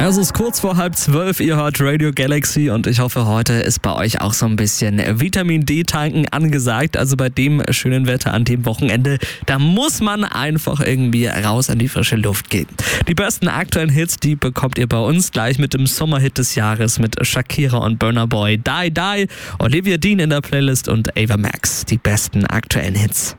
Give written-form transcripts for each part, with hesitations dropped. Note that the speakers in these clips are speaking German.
Es ist kurz vor 11:30, ihr hört Radio Galaxy und ich hoffe, heute ist bei euch auch so ein bisschen Vitamin D-Tanken angesagt. Also bei dem schönen Wetter an dem Wochenende, da muss man einfach irgendwie raus an die frische Luft gehen. Die besten aktuellen Hits, die bekommt ihr bei uns gleich mit dem Sommerhit des Jahres mit Shakira und Burna Boy. Die Die, Olivia Dean in der Playlist und Ava Max. Die besten aktuellen Hits.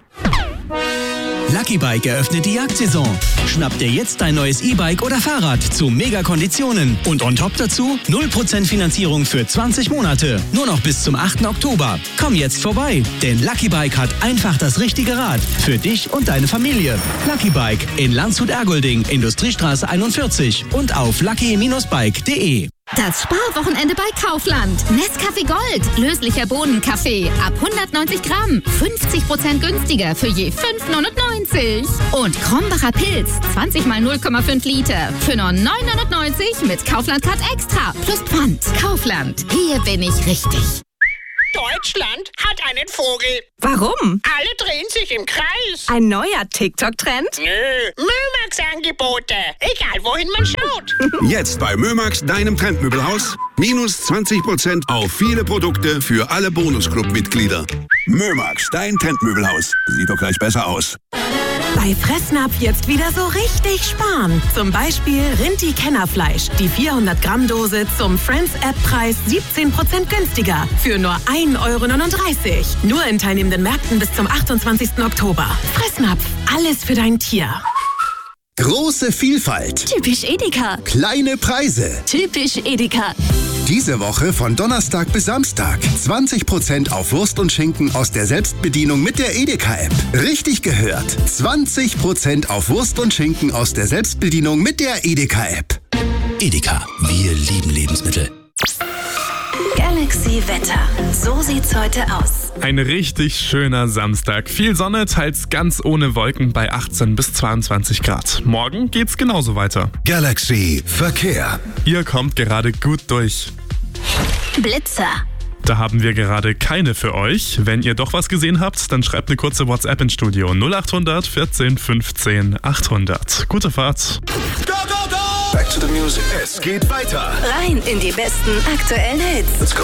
Lucky Bike eröffnet die Jagdsaison. Schnapp dir jetzt dein neues E-Bike oder Fahrrad zu Mega-Konditionen. Und on top dazu 0% Finanzierung für 20 Monate. Nur noch bis zum 8. Oktober. Komm jetzt vorbei, denn Lucky Bike hat einfach das richtige Rad. Für dich und deine Familie. Lucky Bike in Landshut-Ergolding, Industriestraße 41 und auf lucky-bike.de. Das Sparwochenende bei Kaufland. Nescafé Gold. Löslicher Bohnenkaffee. Ab 190 Gramm. 50% günstiger für je 5,99. Und Krombacher Pilz. 20 mal 0,5 Liter. Für nur 9,99 mit Kaufland Card Extra. Plus Pfand. Kaufland. Hier bin ich richtig. Deutschland hat einen Vogel. Warum? Alle drehen sich im Kreis. Ein neuer TikTok-Trend? Nö, Mömax-Angebote. Egal, wohin man schaut. Jetzt bei Mömax, deinem Trendmöbelhaus. Minus 20% auf viele Produkte für alle Bonusclub-Mitglieder. Mömax, dein Trendmöbelhaus. Sieht doch gleich besser aus. Bei Fressnapf jetzt wieder so richtig sparen. Zum Beispiel Rinti-Kennerfleisch. Die 400-Gramm-Dose zum Friends-App-Preis 17% günstiger. Für nur 1,39 €. Nur in teilnehmenden Märkten bis zum 28. Oktober. Fressnapf. Alles für dein Tier. Große Vielfalt. Typisch Edeka. Kleine Preise. Typisch Edeka. Diese Woche von Donnerstag bis Samstag. 20% auf Wurst und Schinken aus der Selbstbedienung mit der Edeka-App. Richtig gehört. 20% auf Wurst und Schinken aus der Selbstbedienung mit der Edeka-App. Edeka, wir lieben Lebensmittel. Galaxy Wetter. So sieht's heute aus. Ein richtig schöner Samstag. Viel Sonne, teils ganz ohne Wolken bei 18 bis 22 Grad. Morgen geht's genauso weiter. Galaxy Verkehr. Ihr kommt gerade gut durch. Blitzer. Da haben wir gerade keine für euch. Wenn ihr doch was gesehen habt, dann schreibt eine kurze WhatsApp ins Studio. 0800 14 15 800. Gute Fahrt. Go, go, go! Back to the music. Es geht weiter. Rein in die besten aktuellen Hits. Let's go.